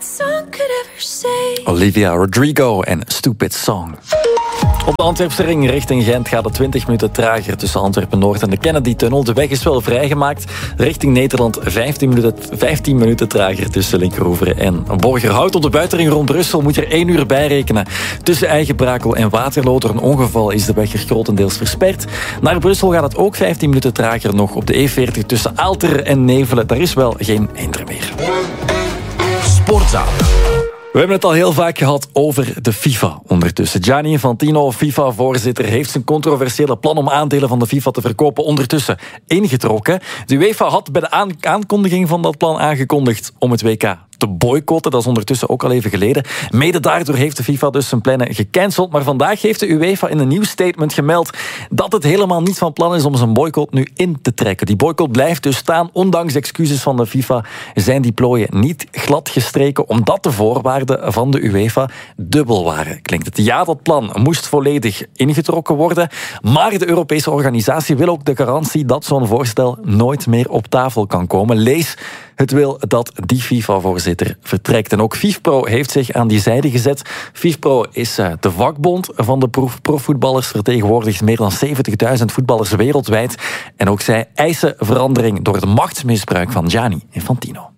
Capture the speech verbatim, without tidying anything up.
song could ever say. Olivia Rodrigo en Stupid Song. Op de Antwerpse ring richting Gent gaat het twintig minuten trager tussen Antwerpen-Noord en de Kennedy-tunnel. De weg is wel vrijgemaakt. Richting Nederland vijftien minuten, vijftien minuten trager tussen Linkeroever en Borgerhout. Op de buitenring rond Brussel moet je er één uur bij rekenen. Tussen Eigenbrakel en Waterloo. Door een ongeval is de weg er grotendeels versperd. Naar Brussel gaat het ook vijftien minuten trager nog op de E veertig tussen Aalter en Nevelen. Daar is wel geen hinder meer. Sportzaal. We hebben het al heel vaak gehad over de FIFA ondertussen. Gianni Infantino, FIFA-voorzitter, heeft zijn controversiële plan om aandelen van de FIFA te verkopen ondertussen ingetrokken. De UEFA had bij de aankondiging van dat plan aangekondigd om het W K te boycotten. Dat is ondertussen ook al even geleden. Mede daardoor heeft de FIFA dus zijn plannen gecanceld. Maar vandaag heeft de UEFA in een nieuw statement gemeld dat het helemaal niet van plan is om zijn boycott nu in te trekken. Die boycott blijft dus staan. Ondanks excuses van de FIFA zijn die plooien niet glad gestreken, omdat de voorwaarden van de UEFA dubbel waren. Klinkt het? Ja, dat plan moest volledig ingetrokken worden. Maar de Europese organisatie wil ook de garantie dat zo'n voorstel nooit meer op tafel kan komen. Lees: het wil dat die FIFA-voorzitter vertrekt. En ook FIFPro heeft zich aan die zijde gezet. FIFPro is de vakbond van de profvoetballers, vertegenwoordigt meer dan zeventigduizend voetballers wereldwijd. En ook zij eisen verandering door het machtsmisbruik van Gianni Infantino.